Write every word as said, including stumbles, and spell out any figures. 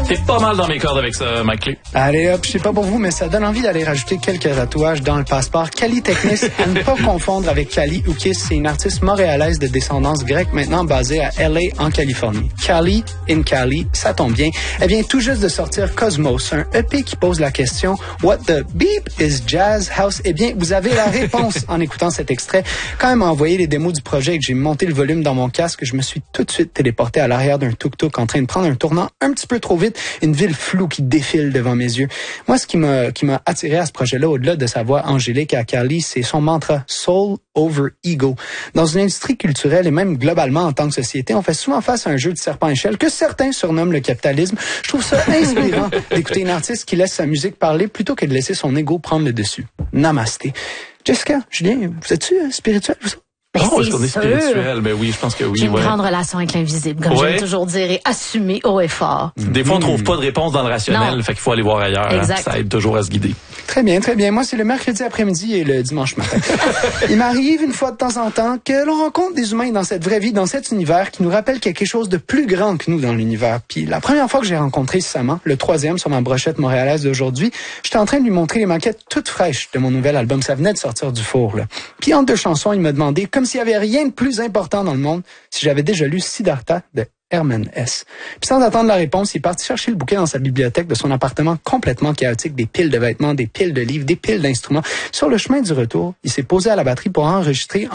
T'es pas mal dans mes cordes avec ça, Mike Clé. Allez hop, je sais pas pour vous, mais ça donne envie d'aller rajouter quelques tatouages dans le passeport. Kali Teknis, à ne pas confondre avec Kali Uchis, c'est une artiste montréalaise de descendance grecque maintenant basée à L A en Californie. Kali in Cali, ça tombe bien. Elle vient tout juste de sortir Cosmos, un E P qui pose la question « What the beep is Jazz House ?» Eh bien, vous avez la réponse en écoutant cet extrait. Quand elle m'a envoyé les démos du projet et que j'ai monté le volume dans mon casque, je me suis tout de suite téléporté à l'arrière d'un tuk-tuk en train de prendre un tournant un petit peu trop vite, une ville floue qui défile devant mes yeux. Moi, ce qui m'a qui m'a attiré à ce projet-là, au-delà de sa voix angélique à Kali, c'est son mantra « Soul over Ego ». Dans une industrie culturelle et même globalement en tant que société, on fait souvent face à un jeu de serpent-échelle que certains surnomment le capitalisme. Je trouve ça inspirant d'écouter une artiste qui laisse sa musique parler plutôt que de laisser son ego prendre le dessus. Namasté. Jessica, Julien, vous êtes-tu euh, spirituel, vous? Ben oh, est-ce qu'on est sûr. spirituel? Ben oui, je pense que oui. J'ai une ouais. grande relation avec l'invisible, comme ouais. j'aime toujours dire, et assumer haut et fort. Des fois, on trouve pas de réponse dans le rationnel, Non. fait qu'il faut aller voir ailleurs. Exact. Ça aide toujours à se guider. Très bien, très bien. Moi, c'est le mercredi après-midi et le dimanche matin. Il m'arrive une fois de temps en temps que l'on rencontre des humains dans cette vraie vie, dans cet univers qui nous rappelle quelque chose de plus grand que nous dans l'univers. Puis la première fois que j'ai rencontré Saman, le troisième sur ma brochette montréalaise d'aujourd'hui, j'étais en train de lui montrer les maquettes toutes fraîches de mon nouvel album. Ça venait de sortir du four, là. Puis entre deux chansons, il m'a demandé, comme s'il y avait rien de plus important dans le monde, si j'avais déjà lu Siddhartha de Herman Hesse. Puis sans attendre la réponse, il est parti chercher le bouquet dans sa bibliothèque de son appartement complètement chaotique, des piles de vêtements, des piles de livres, des piles d'instruments. Sur le chemin du retour, il s'est posé à la batterie pour enregistrer